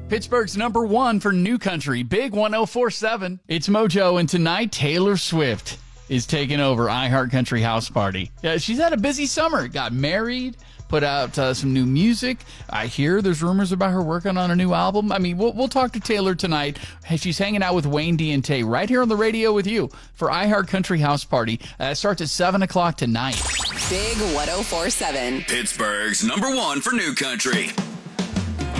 Pittsburgh's number one for new country, Big 104.7. It's Mojo, and tonight Taylor Swift is taking over iHeart Country House Party. Yeah, she's had a busy summer. Got married, put out some new music. I hear there's rumors about her working on a new album. I mean, we'll talk to Taylor tonight. She's hanging out with Wayne D and Tay right here on the radio with you for iHeart Country House Party. It starts at 7 o'clock tonight. Big 104.7. Pittsburgh's number one for new country.